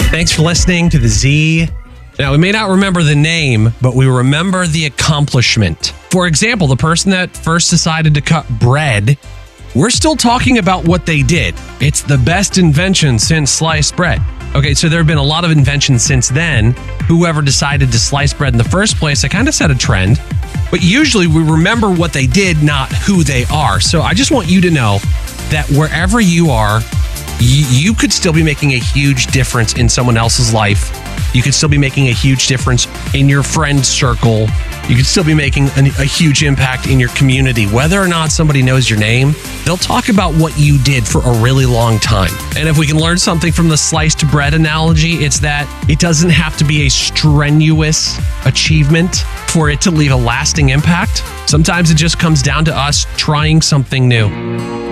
Thanks for listening to the Z. Now, we may not remember the name, but we remember the accomplishment. For example, the person that first decided to cut bread, we're still talking about what they did. It's the best invention since sliced bread. Okay, so there have been a lot of inventions since then. Whoever decided to slice bread in the first place, it kind of set a trend. But usually we remember what they did, not who they are. So I just want you to know that wherever you are, you could still be making a huge difference in someone else's life. You could still be making a huge difference in your friend circle. You could still be making a huge impact in your community. Whether or not somebody knows your name, they'll talk about what you did for a really long time. And if we can learn something from the sliced bread analogy, it's that it doesn't have to be a strenuous achievement for it to leave a lasting impact. Sometimes it just comes down to us trying something new.